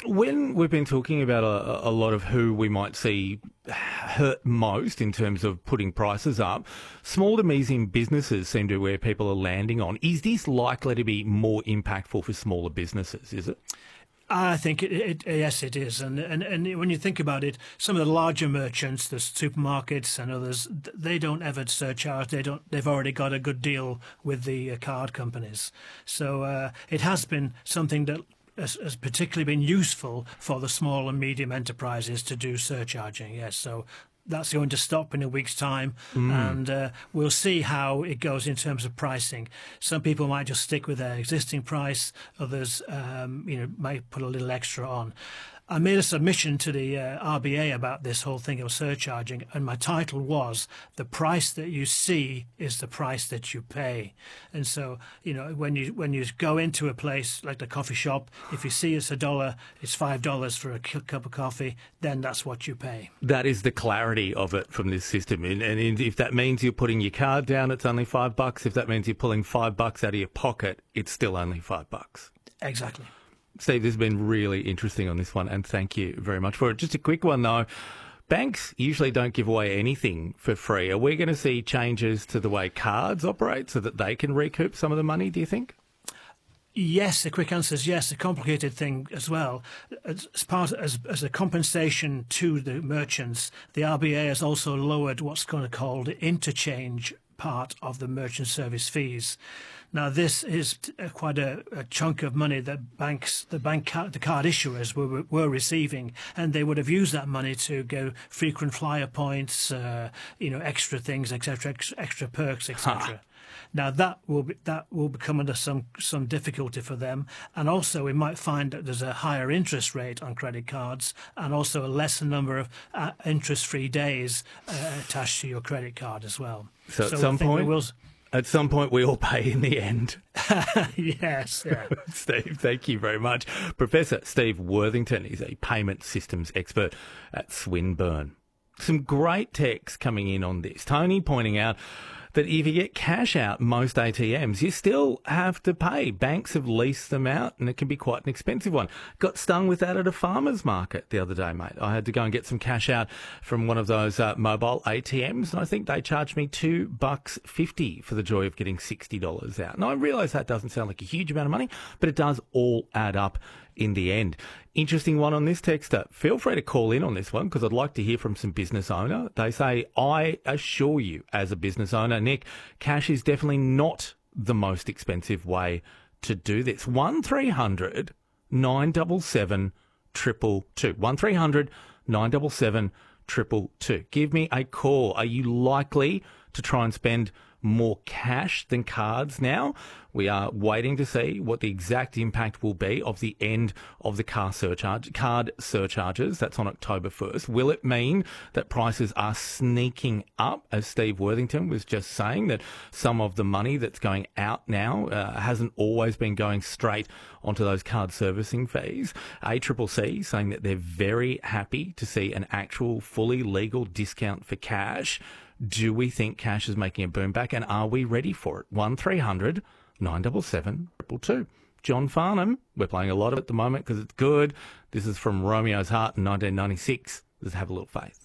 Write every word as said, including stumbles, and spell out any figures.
When we've been talking about a, a lot of who we might see hurt most in terms of putting prices up, small to medium businesses seem to be where people are landing on. Is this likely to be more impactful for smaller businesses, is it? I think it, it, yes, it is, and, and and when you think about it, some of the larger merchants, the supermarkets and others, they don't ever surcharge. They don't. They've already got a good deal with the uh, card companies, so uh, it has been something that has, has particularly been useful for the small and medium enterprises to do surcharging. Yes, so. That's going to stop in a week's time, mm. and uh, we'll see how it goes in terms of pricing. Some people might just stick with their existing price. Others, um, you know, might put a little extra on. I made a submission to the uh, R B A about this whole thing of surcharging, and my title was "The price that you see is the price that you pay." And so, you know, when you when you go into a place like the coffee shop, if you see it's a dollar, it's five dollars for a cup of coffee, then that's what you pay. That is the clarity of it from this system, and, and if that means you're putting your card down, it's only five bucks. If that means you're pulling five bucks out of your pocket, it's still only five bucks. Exactly. Steve, this has been really interesting on this one, and thank you very much for it. Just a quick one, though. Banks usually don't give away anything for free. Are we going to see changes to the way cards operate so that they can recoup some of the money, do you think? Yes, the quick answer is yes. A complicated thing as well. As part as as a compensation to the merchants, the R B A has also lowered what's going to be called the interchange part of the merchant service fees. Now, this is quite a, a chunk of money that banks, the bank, the card issuers were were receiving, and they would have used that money to go frequent flyer points, uh, you know, extra things, et cetera, extra, extra perks, et cetera. Now that will be, that will become under some some difficulty for them, and also we might find that there's a higher interest rate on credit cards, and also a lesser number of uh, interest-free days uh, attached to your credit card as well. So, so at some point, will... at some point, we all pay in the end. Yes, yeah. Steve, thank you very much, Professor Steve Worthington is a payment systems expert at Swinburne. Some great text coming in on this. Tony pointing out that if you get cash out most A T Ms, you still have to pay. Banks have leased them out, and it can be quite an expensive one. Got stung with that at a farmer's market the other day, mate. I had to go and get some cash out from one of those uh, mobile A T Ms, and I think they charged me two bucks fifty for the joy of getting sixty dollars out. And I realise that doesn't sound like a huge amount of money, but it does all add up in the end. Interesting one on this texter. Feel free to call in on this one because I'd like to hear from some business owner. They say, I assure you as a business owner, Nick, cash is definitely not the most expensive way to do this. one three hundred nine seven seven two two two. one three hundred nine seven seven two two two. Give me a call. Are you likely to try and spend more cash than cards now? We are waiting to see what the exact impact will be of the end of the car surcharge, card surcharges. That's on October first. Will it mean that prices are sneaking up, as Steve Worthington was just saying, that some of the money that's going out now uh, hasn't always been going straight onto those card servicing fees? A C C C saying that they're very happy to see an actual fully legal discount for cash. Do we think cash is making a boom back, and are we ready for it? one three hundred nine seven seven two two two. John Farnham, we're playing a lot of it at the moment because it's good. This is from Romeo's Heart in nineteen ninety-six. Let's have a little faith.